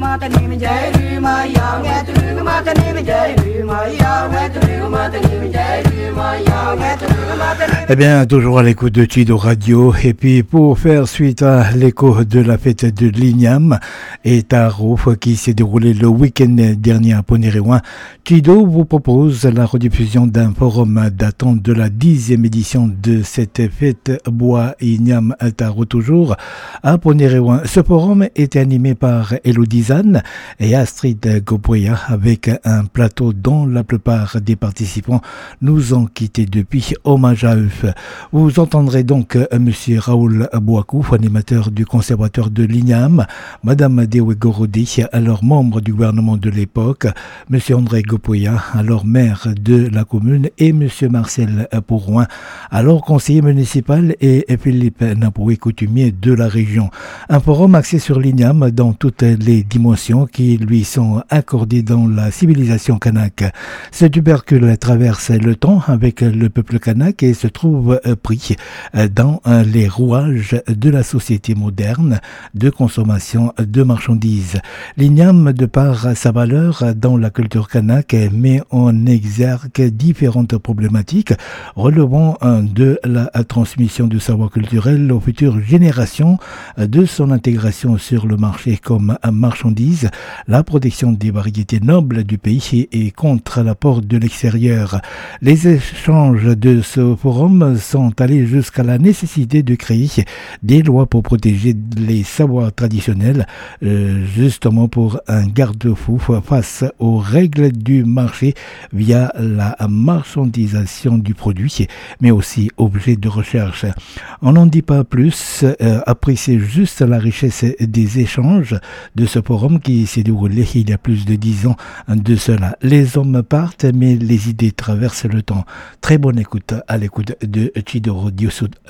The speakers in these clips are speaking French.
Eh bien, toujours à l'écoute de Chido Radio. Et puis, pour faire suite à l'écho de la fête de l'Ignam et Taro qui s'est déroulée le week-end dernier à Ponéréouin, Chido vous propose la rediffusion d'un forum datant de la 10e édition de cette fête Bois Ignam Taro toujours à Ponéréouin. Ce forum est animé par Elodie Zane et Astrid Gopoya avec un plateau dont la plupart des participants nous ont quittés depuis. Hommage à eux. Vous entendrez donc Monsieur Raoul Bouakou, animateur du conservatoire de l'Ignam, Madame Dewe Gorodi, alors membre du gouvernement de l'époque, Monsieur André Gopoya, alors maire de la commune, et Monsieur Marcel Pourouin, alors conseiller municipal, et Philippe Napoué, coutumier de la région. Un forum axé sur l'Ignam dans toutes les dimensions qui lui sont accordées dans la civilisation kanak. Ce tubercule traverse le temps avec le peuple kanak et se trouve pris dans les rouages de la société moderne de consommation de marchandises. L'Ignam, de par sa valeur dans la culture kanak, met en exergue différentes problématiques relevant de la transmission du savoir culturel aux futures générations, de son intégration sur le marché comme marchandise, la protection des variétés nobles du pays et contre l'apport de l'extérieur. Les échanges de ce forum sont allés jusqu'à la nécessité de créer des lois pour protéger les savoirs traditionnels, justement pour un garde-fou face aux règles du marché via la marchandisation du produit, mais aussi objet de recherche. On n'en dit pas plus, appréciez juste la richesse des échanges de ce forum qui s'est déroulé il y a plus de 10 ans de cela. Les hommes partent, mais les idées traversent le temps. Très bonne écoute à l'écoute de Chido Radio,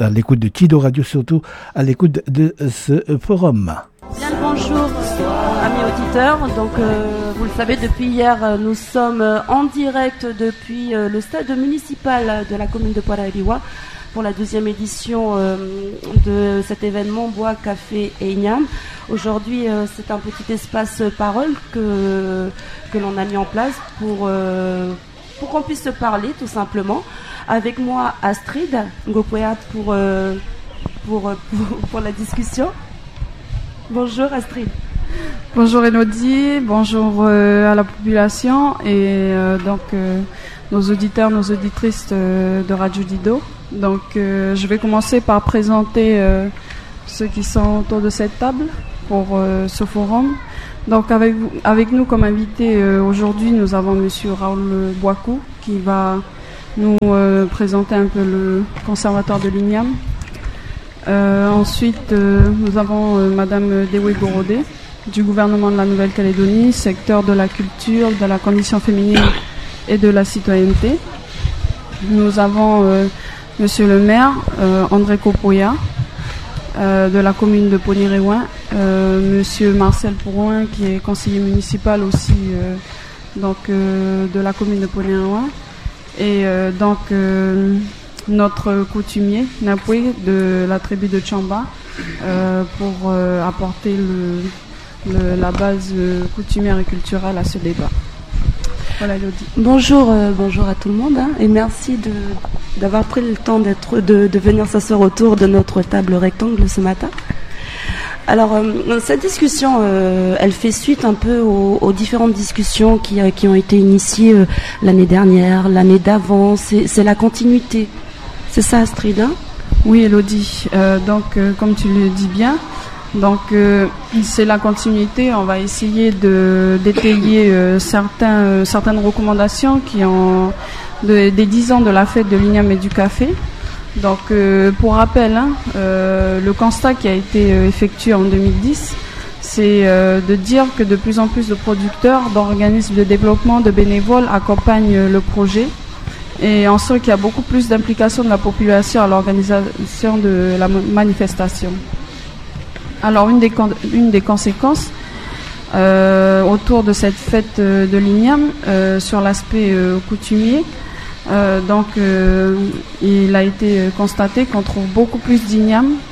surtout à l'écoute de ce forum. Bien le bonjour, amis auditeurs. Donc, vous le savez, depuis hier, nous sommes en direct depuis le stade municipal de la commune de Poirailiwa pour la 2e édition de cet événement Bois, Café et Ignam. Aujourd'hui, c'est un petit espace parole que l'on a mis en place pour qu'on puisse se parler, tout simplement. Avec moi, Astrid Gopoya pour la discussion. Bonjour Astrid. Bonjour Elodie, bonjour à la population et nos auditeurs, nos auditrices de Radio Dido. Donc je vais commencer par présenter ceux qui sont autour de cette table pour ce forum. Donc avec nous comme invité aujourd'hui, nous avons Monsieur Raoul Bouakou qui va nous présenter un peu le conservatoire de l'Ignam. Ensuite, nous avons Madame Dewe Gorodé du gouvernement de la Nouvelle-Calédonie, secteur de la culture, de la condition féminine et de la citoyenneté. Nous avons Monsieur le maire, André Kopoya, de la commune de Ponéréouin, Monsieur Marcel Pourouin, qui est conseiller municipal aussi de la commune de Ponéréouin, et notre coutumier, Napoué, de la tribu de Tchamba, pour apporter la base coutumière et culturelle à ce débat. Voilà, Elodie. Bonjour à tout le monde, et merci d'avoir pris le temps de venir s'asseoir autour de notre table rectangle ce matin. Alors, cette discussion, elle fait suite un peu aux différentes discussions qui ont été initiées l'année dernière, l'année d'avant. C'est la continuité. C'est ça, Astrid, hein ? Oui, Elodie. Comme tu le dis bien, c'est la continuité. On va essayer d'étayer certaines recommandations qui ont des 10 ans de la fête de l'Ignam et du café. Donc, pour rappel, le constat qui a été effectué en 2010, c'est de dire que de plus en plus de producteurs, d'organismes de développement, de bénévoles accompagnent le projet. Et on sent qu'il y a beaucoup plus d'implication de la population à l'organisation de la manifestation. Alors, une des conséquences autour de cette fête de l'Ignam, sur l'aspect coutumier, il a été constaté qu'on trouve beaucoup plus d'Ignam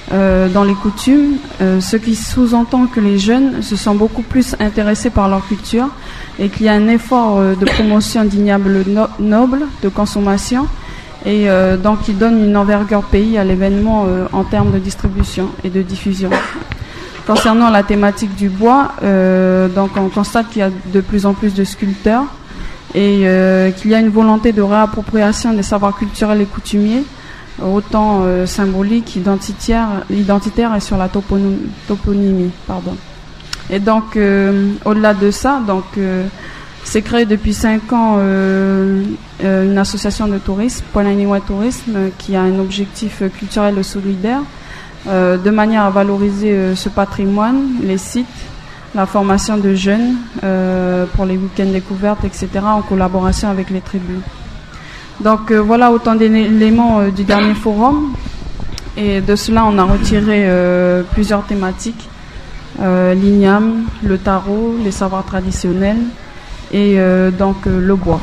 dans les coutumes, ce qui sous-entend que les jeunes se sont beaucoup plus intéressés par leur culture et qu'il y a un effort de promotion d'ignables nobles, de consommation, et donc il donne une envergure pays à l'événement en termes de distribution et de diffusion. Concernant la thématique du bois, donc on constate qu'il y a de plus en plus de sculpteurs et qu'il y a une volonté de réappropriation des savoirs culturels et coutumiers, autant symbolique, identitaire et sur la toponymie. Et donc, au-delà de ça, c'est créé depuis 5 ans une association de tourisme, Poananiwa Tourisme, qui a un objectif culturel et solidaire, de manière à valoriser ce patrimoine, les sites, la formation de jeunes pour les week-ends découvertes, etc., en collaboration avec les tribus. Donc voilà autant d'éléments du dernier forum, et de cela on a retiré plusieurs thématiques, l'igname, le tarot, les savoirs traditionnels et le bois.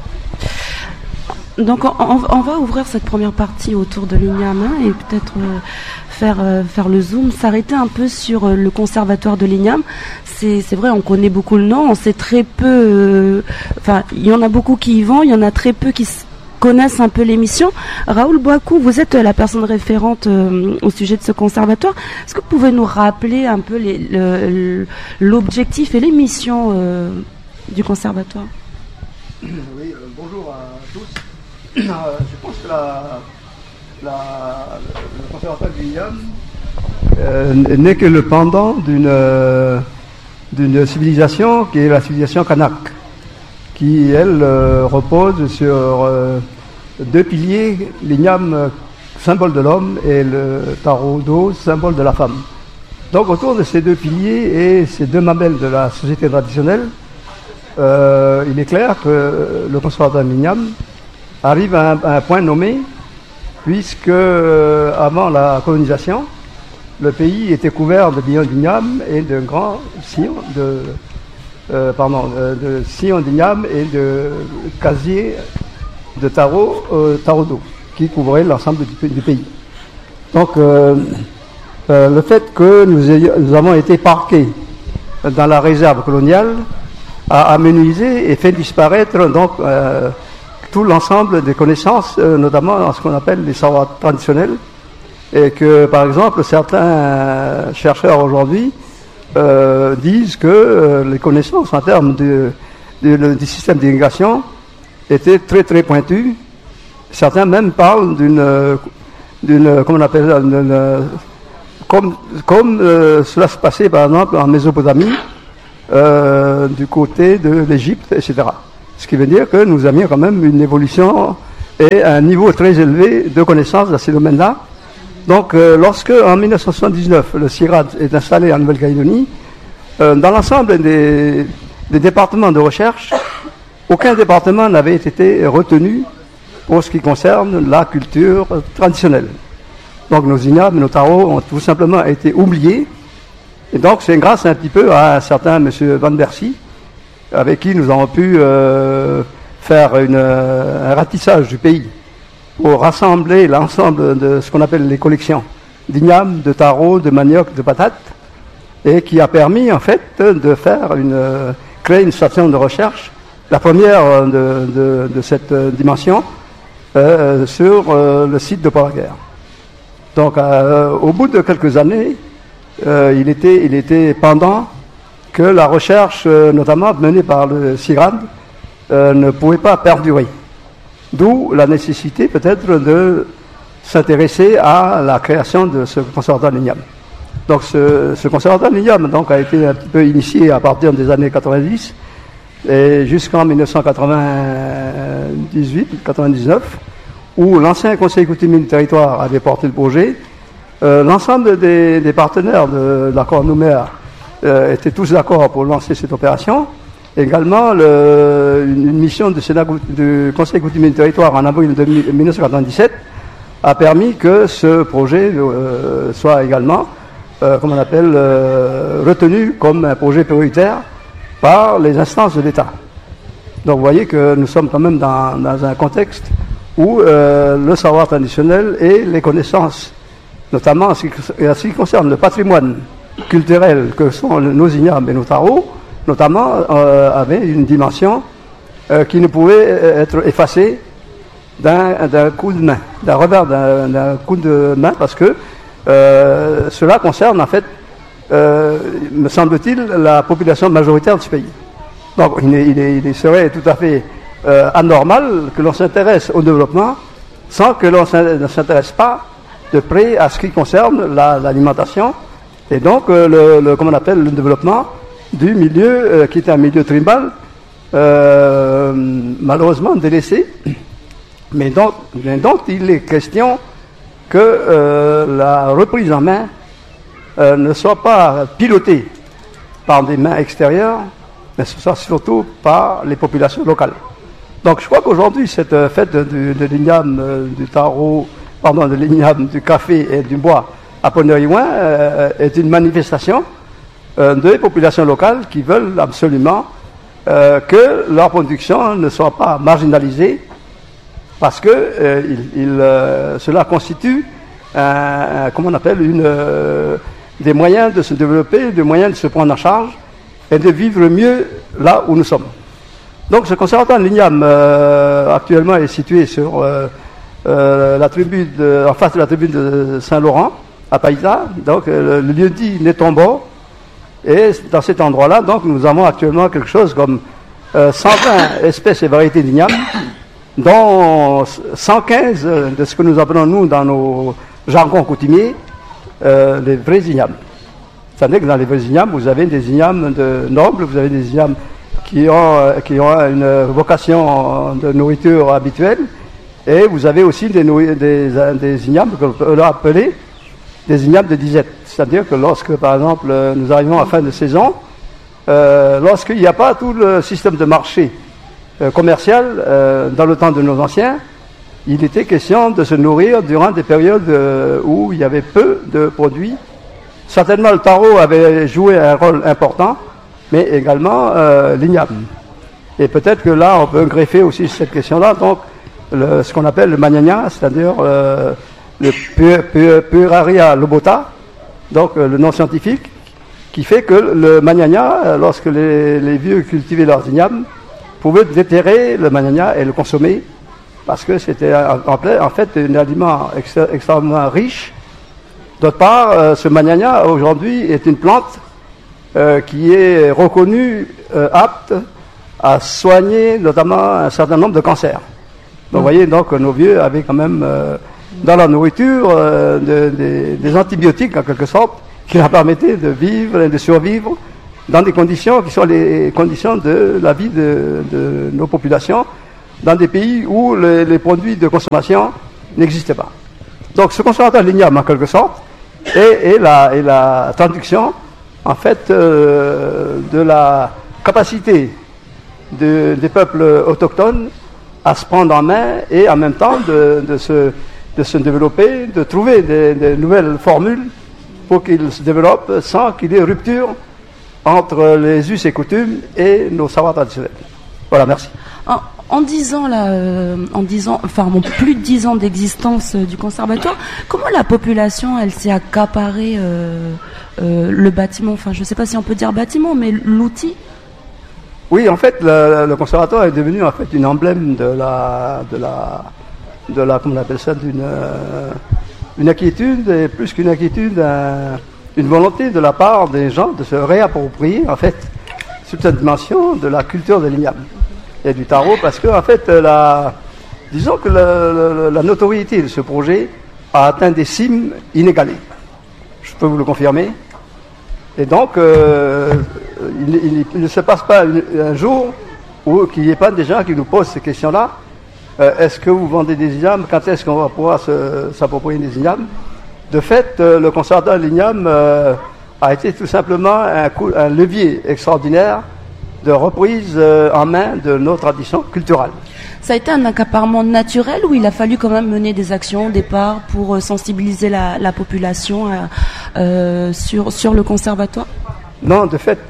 Donc on va ouvrir cette première partie autour de l'igname et peut-être faire le zoom, s'arrêter un peu sur le conservatoire de l'igname. C'est vrai, on connaît beaucoup le nom, on sait très peu, il y en a beaucoup qui y vont, il y en a très peu qui connaissent un peu l'émission. Raoul Boakou, vous êtes la personne référente au sujet de ce conservatoire. Est-ce que vous pouvez nous rappeler un peu l'objectif et les missions du conservatoire? Oui, bonjour à tous. Je pense que le conservatoire du l'igname n'est que le pendant d'une civilisation qui est la civilisation kanak, qui, elle, repose sur 2 piliers, l'igname, symbole de l'homme, et le tarot d'eau, symbole de la femme. Donc, autour de ces 2 piliers et ces 2 mamelles de la société traditionnelle, il est clair que le conservatoire de l'igname arrive à un point nommé, puisque avant la colonisation, le pays était couvert de billons d'igname et de grands sillons de sillons d'igname et de casiers de tarot d'eau qui couvraient l'ensemble du pays. Donc le fait que nous avons été parqués dans la réserve coloniale a amenuisé et fait disparaître donc tout l'ensemble des connaissances, notamment dans ce qu'on appelle les savoirs traditionnels, et que par exemple certains chercheurs aujourd'hui disent que les connaissances en termes du système d'irrigation étaient très très pointues. Certains même parlent comment on appelle ça, comme cela se passait par exemple en Mésopotamie, du côté de l'Égypte, etc. Ce qui veut dire que nous avions quand même une évolution et un niveau très élevé de connaissances dans ces domaines-là. Donc, lorsque, en 1979, le CIRAD est installé en Nouvelle-Calédonie, dans l'ensemble des départements de recherche, aucun département n'avait été retenu pour ce qui concerne la culture traditionnelle. Donc, nos ignames, nos tarots ont tout simplement été oubliés. Et donc, c'est grâce un petit peu à un certain M. Van Bercy, avec qui nous avons pu faire un ratissage du pays, pour rassembler l'ensemble de ce qu'on appelle les collections d'ignames, de tarots, de manioc, de patates, et qui a permis en fait de créer une station de recherche, la première de cette dimension, sur le site de Port-la-Guerre. Donc au bout de quelques années, il était pendant que la recherche, notamment menée par le CIRAD, ne pouvait pas perdurer. D'où la nécessité peut-être de s'intéresser à la création de ce conservatoire de l'igname. Donc ce conservatoire de l'igname a été un petit peu initié à partir des années 90 et jusqu'en 1998-99, où l'ancien conseil coutumier du territoire avait porté le projet. L'ensemble des partenaires de l'accord Nouméa étaient tous d'accord pour lancer cette opération. Également, une mission du Conseil coutumier du territoire en avril 1997 a permis que ce projet soit également, retenu comme un projet prioritaire par les instances de l'État. Donc vous voyez que nous sommes quand même dans un contexte où le savoir traditionnel et les connaissances notamment en ce qui concerne le patrimoine culturel que sont nos ignames et nos tarots, notamment avait une dimension qui ne pouvait être effacée d'un coup de main, d'un revers d'un coup de main, parce que cela concerne en fait, me semble-t-il, la population majoritaire de ce pays. Donc il serait tout à fait anormal que l'on s'intéresse au développement sans que l'on ne s'intéresse pas de près à ce qui concerne l'alimentation et donc comment on appelle le développement du milieu qui est un milieu tribal malheureusement délaissé, mais dont il est question que la reprise en main ne soit pas pilotée par des mains extérieures, mais ce soit surtout par les populations locales. Donc je crois qu'aujourd'hui, cette fête de l'igname, du tarot, de l'igname, du café et du bois à Pont-Nery-Ouin est une manifestation des populations locales qui veulent absolument que leur production ne soit pas marginalisée, parce que cela constitue comment on appelle des moyens de se développer, des moyens de se prendre en charge et de vivre mieux là où nous sommes. Donc ce conservatoire de l'igname actuellement est situé sur la tribune en face de la tribune de Saint-Laurent à Païta, donc le lieu dit Nétombo, et dans cet endroit-là, donc nous avons actuellement quelque chose comme 120 espèces et variétés d'igname, dont 115 de ce que nous appelons nous dans nos jargons coutumiers les vrais ignames. C'est-à-dire que dans les vrais ignames, vous avez des ignames nobles, vous avez des ignames qui ont une vocation de nourriture habituelle, et vous avez aussi des ignames que l'on peut appeler des ignames de disette. C'est-à-dire que lorsque, par exemple, nous arrivons à fin de saison, lorsqu'il n'y a pas tout le système de marché commercial dans le temps de nos anciens, il était question de se nourrir durant des périodes où il y avait peu de produits. Certainement, le tarot avait joué un rôle important, mais également l'igname. Et peut-être que là, on peut greffer aussi cette question-là, donc ce qu'on appelle le magnania, c'est-à-dire le Pueraria lobota, donc le nom scientifique, qui fait que le magnania, lorsque les vieux cultivaient leurs ignames, pouvaient déterrer le magnania et le consommer, parce que c'était en fait un aliment extrêmement riche. D'autre part, ce magnania aujourd'hui est une plante qui est reconnue apte à soigner notamment un certain nombre de cancers. Donc vous voyez, donc nos vieux avaient quand même dans la nourriture des antibiotiques en quelque sorte qui leur permettaient de vivre et de survivre dans des conditions qui sont les conditions de la vie de nos populations dans des pays où les produits de consommation n'existaient pas. Donc ce conservatoire de l'igname en quelque sorte est la traduction en fait de la capacité des peuples autochtones à se prendre en main et en même temps de se développer, de trouver des nouvelles formules pour qu'ils se développent sans qu'il y ait rupture entre les us et coutumes et nos savoirs traditionnels. Voilà, merci. En 10 ans, plus de 10 ans d'existence du conservatoire, comment la population, elle s'est accaparée le bâtiment, enfin je ne sais pas si on peut dire bâtiment, mais l'outil? Oui, en fait, le conservatoire est devenu en fait une emblème de la comment on appelle ça, d'une inquiétude, et plus qu'une inquiétude, une volonté de la part des gens de se réapproprier en fait toute cette dimension de la culture de l'igname et du tarot, parce que en fait, disons que la notoriété de ce projet a atteint des cimes inégalées. Je peux vous le confirmer. Et donc, il ne se passe pas un jour où qu'il n'y ait pas des gens qui nous posent ces questions-là. Est-ce que vous vendez des ignames? Quand est-ce qu'on va pouvoir s'approprier des ignames? De fait, le conservatoire de l'igname a été tout simplement un levier extraordinaire de reprise en main de nos traditions culturelles. Ça a été un accaparement naturel ou il a fallu quand même mener des actions au départ pour sensibiliser la population sur le conservatoire? Non, de fait,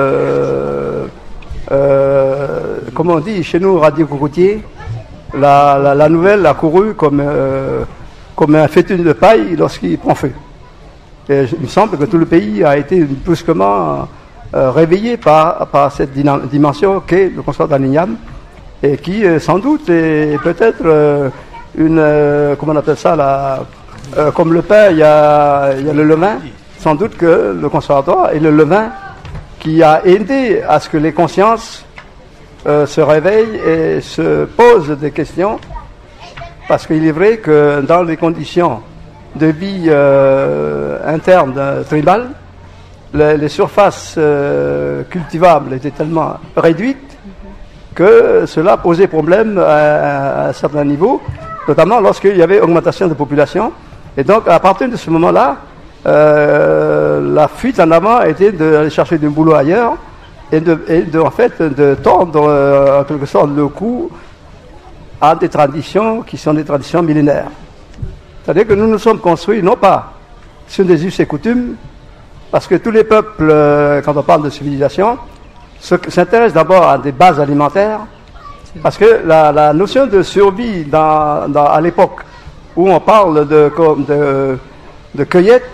comme on dit chez nous, Radio Cocotier, la nouvelle a couru comme comme un fétu de paille lorsqu'il prend feu. Et il me semble que tout le pays a été brusquement réveillé par cette dimension qu'est le conservatoire d'Alignam, et qui sans doute est peut-être comment on appelle ça, comme le pain, il y a le levain. Sans doute que le conservatoire est le levain qui a aidé à ce que les consciences se réveillent et se posent des questions, parce qu'il est vrai que dans les conditions de vie interne tribale, les surfaces cultivables étaient tellement réduites que cela posait problème à un certain niveau, notamment lorsqu'il y avait augmentation de population. Et donc, à partir de ce moment-là, la fuite en avant était d'aller chercher du boulot ailleurs et de tordre en quelque sorte le cou à des traditions qui sont des traditions millénaires. C'est-à-dire que nous nous sommes construits non pas sur des us et coutumes, parce que tous les peuples, quand on parle de civilisation, s'intéressent d'abord à des bases alimentaires, parce que la notion de survie à l'époque où on parle de cueillette,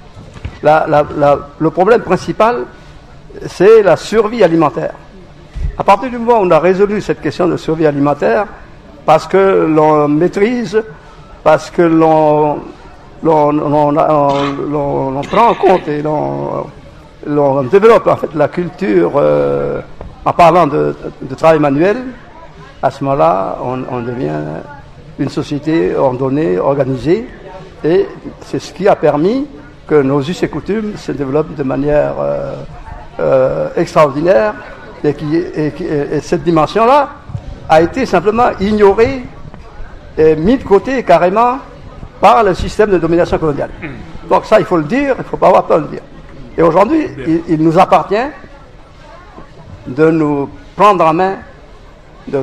le problème principal, c'est la survie alimentaire. À partir du moment où on a résolu cette question de survie alimentaire, parce que l'on maîtrise, parce que l'on prend en compte et l'on développe en fait la culture en parlant de travail manuel, à ce moment-là, on devient une société ordonnée, organisée, et c'est ce qui a permis que nos us et coutumes se développent de manière extraordinaire, et cette dimension-là a été simplement ignorée et mis de côté carrément par le système de domination coloniale. Donc ça, il faut le dire, il ne faut pas avoir peur de le dire. Et aujourd'hui, il nous appartient de nous prendre en main, de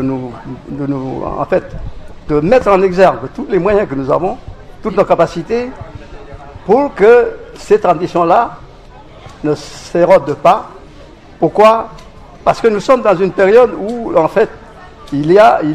mettre en exergue tous les moyens que nous avons, toutes nos capacités, pour que ces traditions-là ne s'érodent pas. Pourquoi? Parce que nous sommes dans une période où, en fait, il y a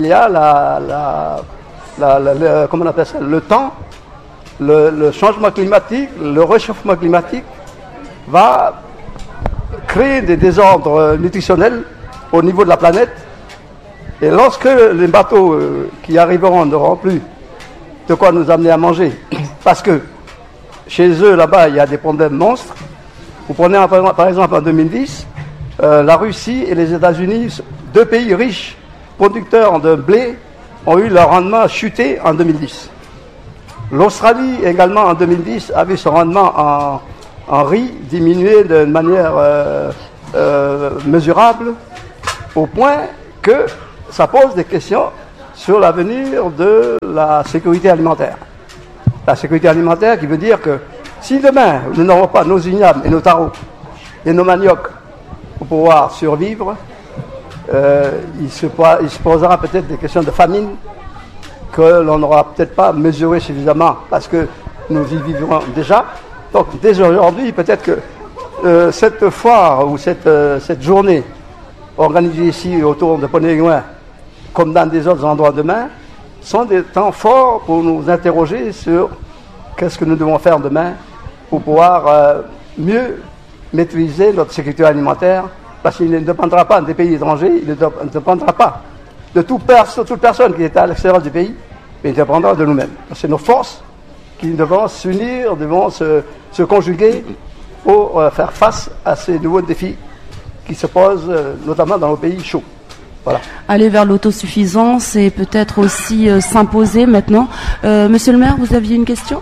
comment on appelle ça, le temps, le changement climatique, le réchauffement climatique va créer des désordres nutritionnels au niveau de la planète. Et lorsque les bateaux qui arriveront n'auront plus de quoi nous amener à manger, parce que chez eux, là-bas, il y a des problèmes monstres. Vous prenez par exemple en 2010, la Russie et les États-Unis, deux pays riches, producteurs de blé, ont eu leur rendement chuté en 2010. L'Australie également en 2010 a vu son rendement en riz diminuer de manière mesurable, au point que ça pose des questions sur l'avenir de la sécurité alimentaire. La sécurité alimentaire qui veut dire que si demain nous n'aurons pas nos ignames et nos tarots et nos maniocs pour pouvoir survivre, il se posera peut-être des questions de famine que l'on n'aura peut-être pas mesuré suffisamment parce que nous y vivrons déjà. Donc dès aujourd'hui, peut-être que cette foire ou cette journée organisée ici autour de Poney-Loin, comme dans des autres endroits demain, sont des temps forts pour nous interroger sur qu'est-ce que nous devons faire demain pour pouvoir mieux maîtriser notre sécurité alimentaire, parce qu'il ne dépendra pas des pays étrangers, il ne dépendra pas de toute personne qui est à l'extérieur du pays, mais il dépendra de nous-mêmes. C'est nos forces qui devront s'unir, devront se conjuguer pour faire face à ces nouveaux défis qui se posent notamment dans nos pays chauds. Voilà. Aller vers l'autosuffisance et peut-être aussi s'imposer maintenant. Monsieur le maire, vous aviez une question?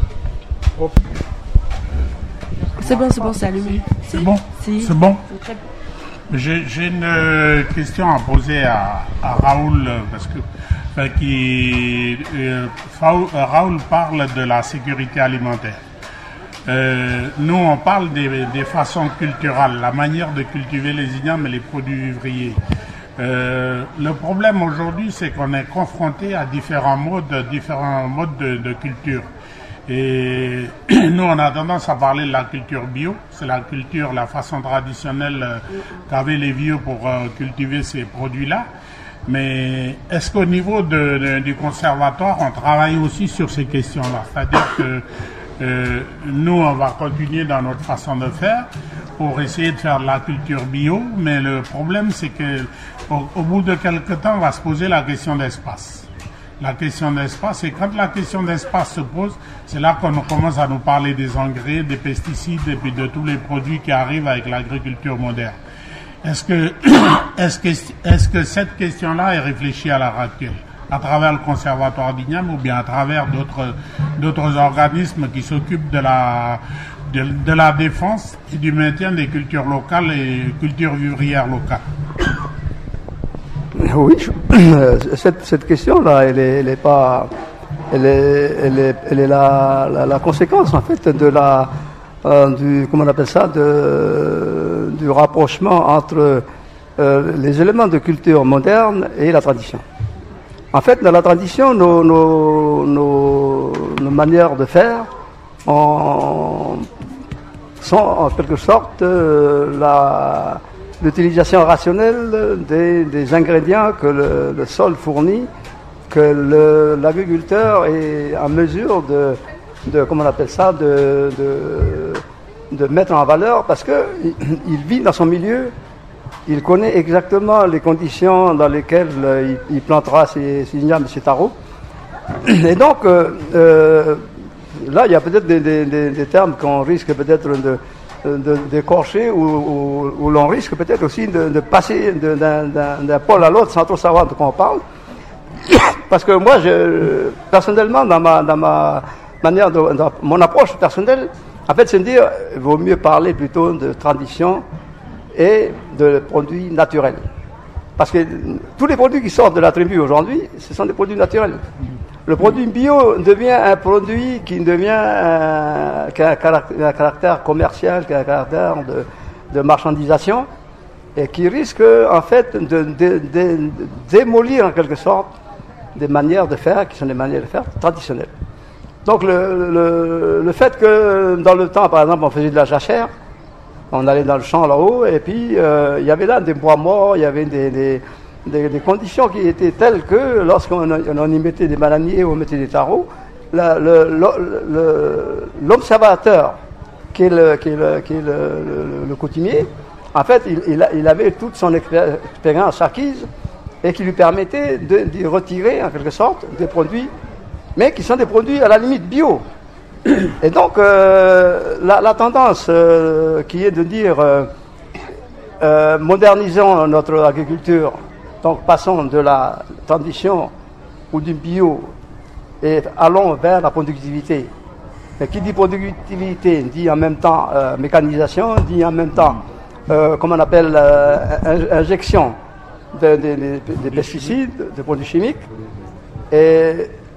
C'est bon, c'est allumé. C'est bon. C'est bon. J'ai une question à poser à Raoul, parce que Raoul parle de la sécurité alimentaire. Nous, on parle des façons culturelles, la manière de cultiver les ignames et les produits vivriers. Le problème aujourd'hui, c'est qu'on est confronté à différents modes de culture. Et nous, on a tendance à parler de la culture bio. C'est la façon traditionnelle qu'avaient les vieux pour cultiver ces produits-là. Mais est-ce qu'au niveau du conservatoire, on travaille aussi sur ces questions-là? C'est-à-dire que nous, on va continuer dans notre façon de faire pour essayer de faire de la culture bio, mais le problème, c'est que au bout de quelque temps, on va se poser la question d'espace. La question d'espace, et quand la question d'espace se pose, c'est là qu'on commence à nous parler des engrais, des pesticides et puis de tous les produits qui arrivent avec l'agriculture moderne. Est-ce que cette question-là est réfléchie à l'heure actuelle, à travers le Conservatoire d'Ignam ou bien à travers d'autres organismes qui s'occupent de la défense et du maintien des cultures locales et cultures vivrières locales? Oui, cette question-là, elle est la conséquence en fait de comment on appelle ça, du rapprochement entre les éléments de culture moderne et la tradition. En fait, dans la tradition, nos manières de faire sont en quelque sorte l'utilisation rationnelle des ingrédients que le sol fournit, que l'agriculteur est en mesure de comment on appelle ça, de mettre en valeur, parce que il vit dans son milieu, il connaît exactement les conditions dans lesquelles il plantera ses ignames et ses tarots. Et donc là, il y a peut-être des termes qu'on risque peut-être d'écorcher ou l'on risque peut-être aussi de passer d'un pôle à l'autre sans trop savoir de quoi on parle. Parce que moi, personnellement, dans ma manière, dans mon approche personnelle, en fait, c'est de dire, il vaut mieux parler plutôt de tradition et de produits naturels. Parce que tous les produits qui sortent de la tribu aujourd'hui, ce sont des produits naturels. Le produit bio devient un produit qui qui a un caractère commercial, qui a un caractère de marchandisation, et qui risque en fait de démolir en quelque sorte des manières de faire qui sont des manières de faire traditionnelles. Donc le fait que dans le temps, par exemple, on faisait de la jachère, on allait dans le champ là-haut, et puis il y avait là des bois morts, il y avait des conditions qui étaient telles que lorsqu'on y mettait des bananiers ou on mettait des tarots, l'observateur qui est le coutumier, en fait, il avait toute son expérience acquise et qui lui permettait d'y retirer en quelque sorte des produits, mais qui sont des produits à la limite bio. Et donc la tendance qui est de dire modernisons notre agriculture, donc passons de la tradition ou du bio et allons vers la productivité. Et qui dit productivité dit en même temps mécanisation, dit en même temps comment on appelle injection des pesticides, des produits chimiques. Et